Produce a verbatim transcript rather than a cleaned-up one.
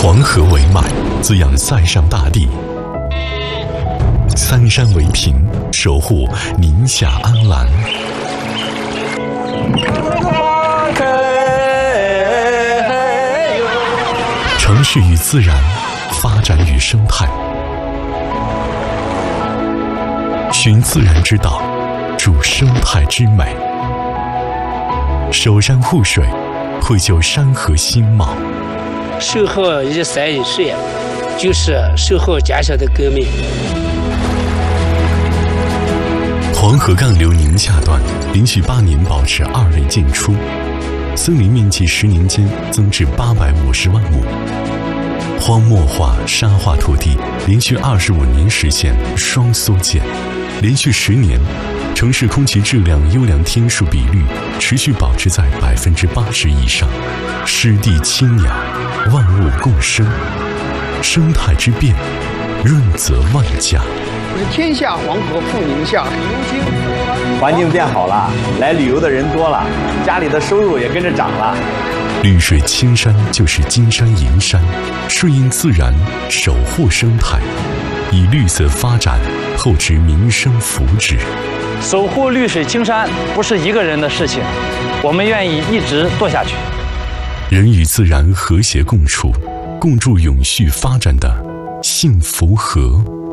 黄河为脉，滋养塞上大地；三山为屏，守护宁夏安澜。城市与自然，发展与生态，寻自然之道，筑生态之美。守山护水，绘就山河新貌。 守护一山一水，就是守护家乡的革命。 黄河干流宁夏段连续八年保持二类建出，森林面积十年间增至八百五十万亩，荒漠化、沙化土地连续二十五年实现双缩减，连续十年，城市空气质量优良天数比率持续保持在百分之八十以上，湿地清雅，万物共生，生态之变，润泽万家。 天下黄河赴宁夏，流经环境变好了，来旅游的人多了，家里的收入也跟着涨了。 绿水青山就是金山银山，顺应自然，守护生态，以绿色发展厚植民生福祉。 守护绿水青山不是一个人的事情，我们愿意一直做下去。 人与自然和谐共处，共筑永续发展的幸福河。